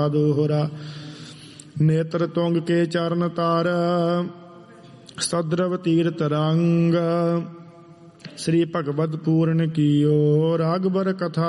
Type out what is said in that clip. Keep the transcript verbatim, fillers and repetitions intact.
ਦੋਹਰਾ। ਨੇਤਰ ਤੁੰਗ ਕੇ ਚਰਨ ਤਾਰ ਸਦਰਵ ਤੀਰਤ ਰੰਗ। ਸ੍ਰੀ ਭਗਵਤ ਪੂਰਨ ਕੀਓ ਰਾਗਬਰ ਕਥਾ